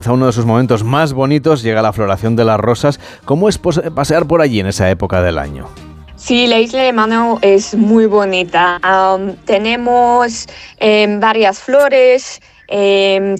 A uno de sus momentos más bonitos llega la floración de las rosas. ¿Cómo es pasear por allí en esa época del año? Sí, la isla de Manao es muy bonita. Tenemos varias flores,